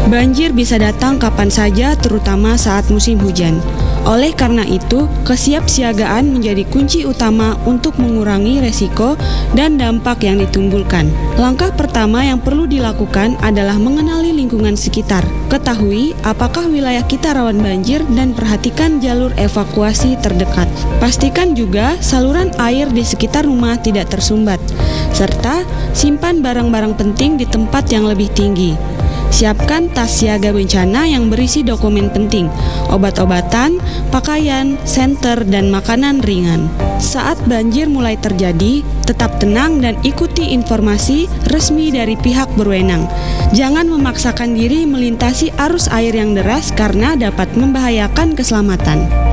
Banjir bisa datang kapan saja, terutama saat musim hujan. Oleh karena itu, kesiapsiagaan menjadi kunci utama untuk mengurangi resiko dan dampak yang ditimbulkan. Langkah pertama yang perlu dilakukan adalah mengenali lingkungan sekitar. Ketahui apakah wilayah kita rawan banjir dan perhatikan jalur evakuasi terdekat. Pastikan juga saluran air di sekitar rumah tidak tersumbat, serta simpan barang-barang penting di tempat yang lebih tinggi. Siapkan tas siaga bencana yang berisi dokumen penting, obat-obatan, pakaian, senter, dan makanan ringan. Saat banjir mulai terjadi, tetap tenang dan ikuti informasi resmi dari pihak berwenang. Jangan memaksakan diri melintasi arus air yang deras karena dapat membahayakan keselamatan.